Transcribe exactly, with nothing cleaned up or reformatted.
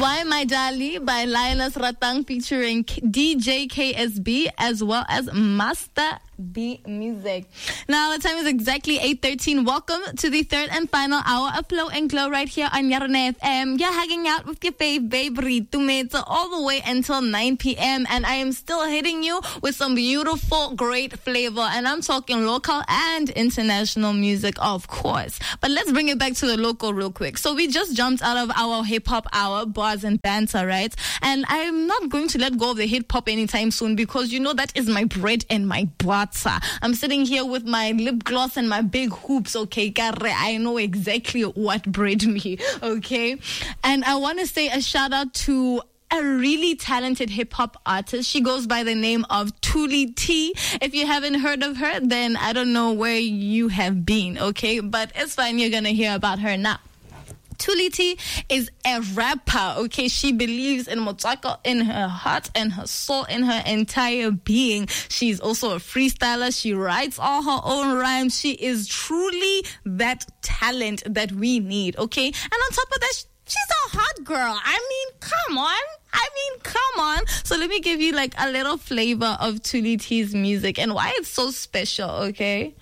Why My Dali by Lioness Ratang featuring D J K S B as well as Master B Music. Now the time is exactly eight thirteen. Welcome to the third and final hour of Flow and Glow right here on Yarone F M. You're hanging out with your fave babe Ritu Meta all the way until nine p.m. and I am still hitting you with some beautiful, great flavor, and I'm talking local and international music, of course. But let's bring it back to the local real quick. So we just jumped out of our hip-hop hour, bars and banter, right? And I'm not going to let go of the hip-hop anytime soon because you know that is my bread and my butter. I'm sitting here with my lip gloss and my big hoops, okay? Kare, I know exactly what bred me, okay? And I want to say a shout out to a really talented hip-hop artist. She goes by the name of Thuli T. If you haven't heard of her, then I don't know where you have been, okay? But it's fine, you're going to hear about her now. Thuli T is a rapper, okay? She believes in Motswako in her heart and her soul, in her entire being. She's also a freestyler. She writes all her own rhymes. She is truly that talent that we need, okay? And on top of that, she's a hot girl. I mean, come on. I mean, come on. So let me give you like a little flavor of Thuli T's music and why it's so special, okay?